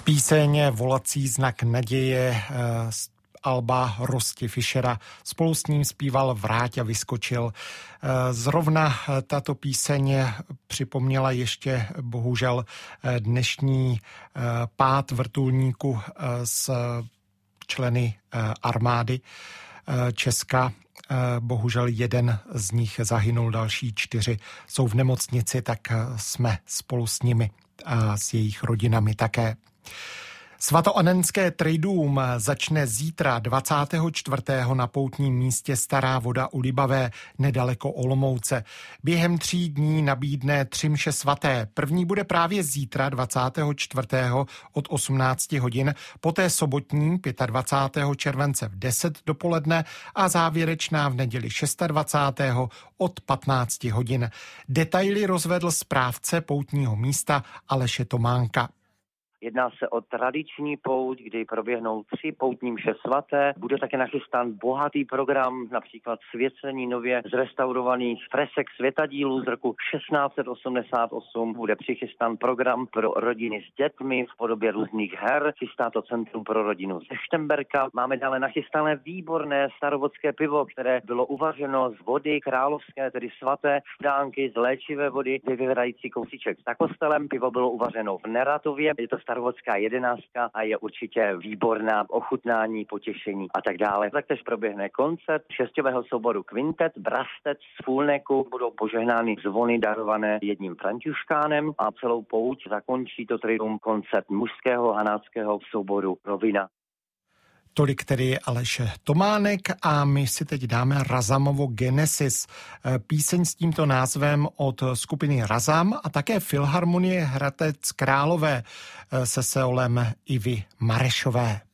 Píseň Volací znak naděje z alba Rosti Fischera. Spolu s ním zpíval Vráťa vyskočil. Zrovna tato píseň připomněla ještě bohužel dnešní pád vrtulníku s členy armády Česka. Bohužel jeden z nich zahynul, další 4 jsou v nemocnici, tak jsme spolu s nimi a s jejich rodinami také. Svatoanenské triduum začne zítra 24. na poutním místě Stará Voda u Libavé nedaleko Olomouce. Během 3 dní nabídne 3 mše svaté. První bude právě zítra 24. od 18 hodin, poté sobotní 25. července v 10 dopoledne a závěrečná v neděli 26. od 15 hodin. Detaily rozvedl správce poutního místa Aleše Tománka. Jedná se o tradiční pouť, kdy proběhnou 3 poutní mše svaté. Bude také nachystán bohatý program, například svěcení nově zrestaurovaných fresek světadílů z roku 1688. Bude přichystán program pro rodiny s dětmi v podobě různých her. Chystá to Centrum pro rodinu ze Štemberka. Máme dále nachystané výborné starovodské pivo, které bylo uvařeno z vody královské, tedy svaté dánky, z léčivé vody, vyvěrající kousíček za kostelem. Pivo bylo uvařeno v Neratově. Je to starovodská 11 a je určitě výborná, ochutnání, potěšení a tak dále. Taktéž proběhne koncert 6. souboru Quintet, Brastec z Fůlneku. Budou požehnány zvony darované jedním františkánem a celou pouť zakončí to triduum koncert mužského hanáckého souboru Rovina. Tolik tedy Aleš Tománek a my si teď dáme Razamovo Genesis. Píseň s tímto názvem od skupiny Razam a také Filharmonie Hradec Králové se seolem Ivy Marešové.